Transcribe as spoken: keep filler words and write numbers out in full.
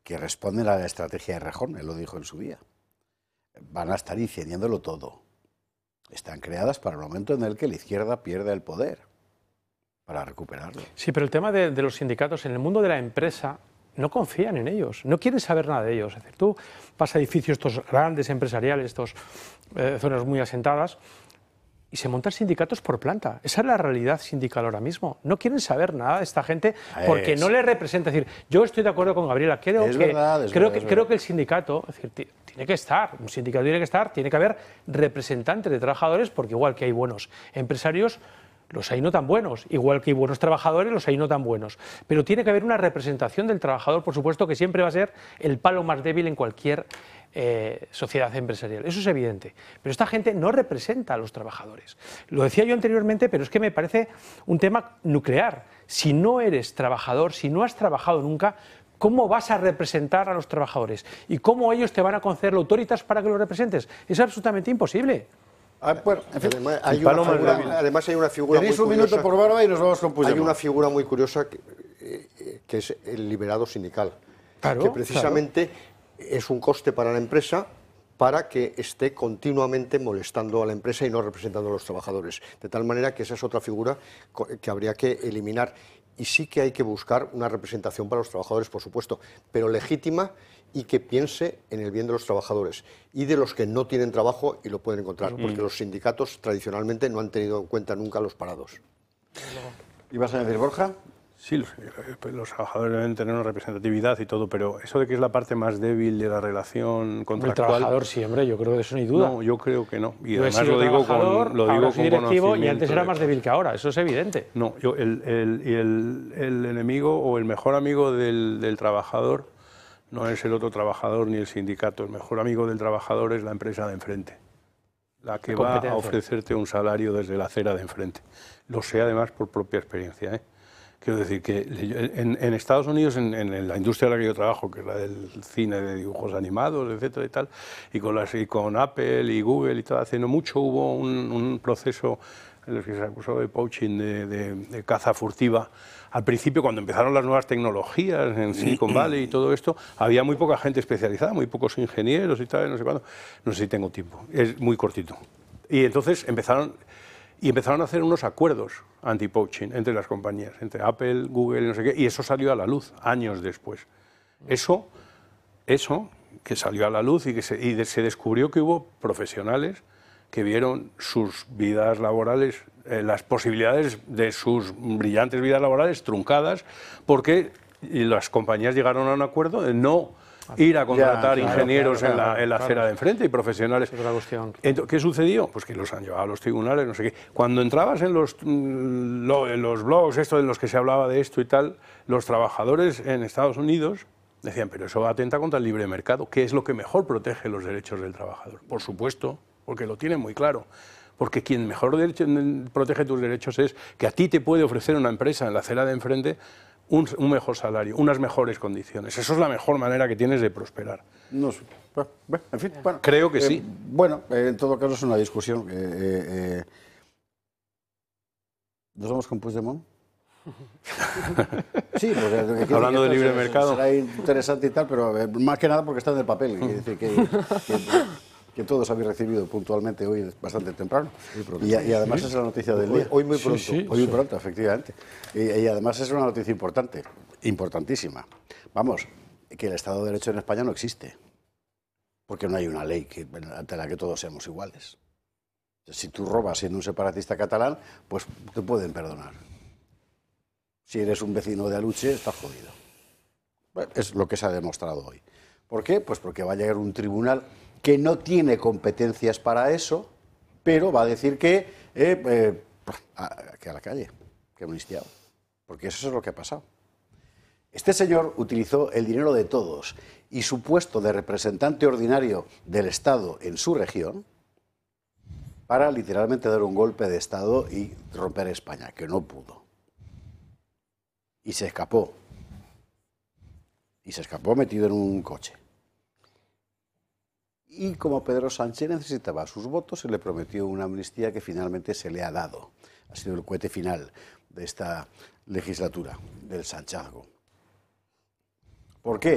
que responden a la estrategia de Rejón, él lo dijo en su día. Van a estar incendiándolo todo. Están creadas para el momento en el que la izquierda pierde el poder, para recuperarlo. Sí, pero el tema de, de los sindicatos en el mundo de la empresa no confían en ellos, no quieren saber nada de ellos. Es decir, tú vas a edificios estos grandes empresariales, estos eh, zonas muy asentadas, y se montan sindicatos por planta. Esa es la realidad sindical ahora mismo. No quieren saber nada de esta gente porque es. no les representa. Es decir, yo estoy de acuerdo con Gabriela. Creo es que, verdad, es creo verdad, que, es creo verdad. que el sindicato, es decir, tiene que estar, un sindicato tiene que estar, tiene que haber representantes de trabajadores, porque igual que hay buenos empresarios, los hay no tan buenos, igual que hay buenos trabajadores, los hay no tan buenos. Pero tiene que haber una representación del trabajador, por supuesto, que siempre va a ser el palo más débil en cualquier eh, sociedad empresarial. Eso es evidente. Pero esta gente no representa a los trabajadores. Lo decía yo anteriormente, pero es que me parece un tema nuclear. Si no eres trabajador, si no has trabajado nunca, ¿cómo vas a representar a los trabajadores? ¿Y cómo ellos te van a conceder la autoritas para que los representes? Es absolutamente imposible. Ah, bueno, en fin, además, hay una figura, además hay una figura muy tenéis un curiosa. minuto por barba y nos vamos con Puigdemont. Hay una figura muy curiosa que, eh, que es el liberado sindical, Claro, que precisamente claro. es un coste para la empresa para que esté continuamente molestando a la empresa y no representando a los trabajadores. De tal manera que esa es otra figura que habría que eliminar. Y sí que hay que buscar una representación para los trabajadores, por supuesto, pero legítima y que piense en el bien de los trabajadores y de los que no tienen trabajo y lo pueden encontrar, mm. porque los sindicatos tradicionalmente no han tenido en cuenta nunca a los parados. ¿Ibas a decir, Borja? Sí, los, los trabajadores deben tener una representatividad y todo, pero eso de que es la parte más débil de la relación contractual... El trabajador sí, hombre, yo creo que de eso no hay duda. No, yo creo que no. Y yo además lo digo con, lo digo con directivo conocimiento. Y antes era más débil que ahora, eso es evidente. No, yo, el, el, el, el enemigo o el mejor amigo del, del trabajador no es el otro trabajador ni el sindicato. El mejor amigo del trabajador es la empresa de enfrente, la que va a ofrecerte un salario desde la acera de enfrente. Lo sé además por propia experiencia, ¿eh? Quiero decir que en, en Estados Unidos, en, en la industria en la que yo trabajo, que es la del cine de dibujos animados, etcétera y tal, y con, las, y con Apple y Google y todo, hace no mucho hubo un, un proceso en el que se acusó de poaching, de, de, de caza furtiva. Al principio, cuando empezaron las nuevas tecnologías en Silicon Valley y todo esto, había muy poca gente especializada, muy pocos ingenieros y tal, no sé cuándo. No sé si tengo tiempo, es muy cortito. Y entonces empezaron... Y empezaron a hacer unos acuerdos anti-poaching entre las compañías, entre Apple, Google y no sé qué, y eso salió a la luz años después. Eso, eso que salió a la luz y que se, y de, se descubrió que hubo profesionales que vieron sus vidas laborales, eh, las posibilidades de sus brillantes vidas laborales truncadas, porque las compañías llegaron a un acuerdo de no ir a contratar ya, claro, ingenieros claro, claro, en la, en la acera claro. de enfrente y profesionales. Es otra cuestión. Entonces, ¿qué sucedió? Pues que los han llevado a los tribunales, no sé qué. Cuando entrabas en los, lo, en los blogs esto en los que se hablaba de esto y tal, los trabajadores en Estados Unidos decían, pero eso atenta contra el libre mercado. ¿Qué es lo que mejor protege los derechos del trabajador? Por supuesto, porque lo tienen muy claro. Porque quien mejor derecho, protege tus derechos es que a ti te puede ofrecer una empresa en la acera de enfrente Un, un mejor salario, unas mejores condiciones. Eso es la mejor manera que tienes de prosperar. No sé. Bueno, en fin, bueno, creo que eh, sí. Bueno, eh, en todo caso es una discusión. Eh, eh, ¿Nos vamos con Puigdemont? Sí, porque hablando de libre será, mercado. Será interesante y tal, pero eh, más que nada porque está en el papel. Es decir, que, que, que todos habéis recibido puntualmente hoy bastante temprano. Y, y además sí. es la noticia del día. Hoy, hoy muy pronto. Sí, sí, hoy muy pronto, efectivamente. Y, y además es una noticia importante, importantísima. Vamos, que el Estado de Derecho en España no existe. Porque no hay una ley que, ante la que todos seamos iguales. Si tú robas siendo un separatista catalán, pues te pueden perdonar. Si eres un vecino de Aluche, estás jodido. Bueno, es lo que se ha demostrado hoy. ¿Por qué? Pues porque va a llegar un tribunal que no tiene competencias para eso, pero va a decir que, eh, eh, a, que a la calle, que amnistiado. Porque eso es lo que ha pasado. Este señor utilizó el dinero de todos y su puesto de representante ordinario del Estado en su región para literalmente dar un golpe de Estado y romper España, que no pudo. Y se escapó. Y se escapó metido en un coche. Y como Pedro Sánchez necesitaba sus votos, se le prometió una amnistía que finalmente se le ha dado. Ha sido el cohete final de esta legislatura, del sanchazgo. ¿Por qué?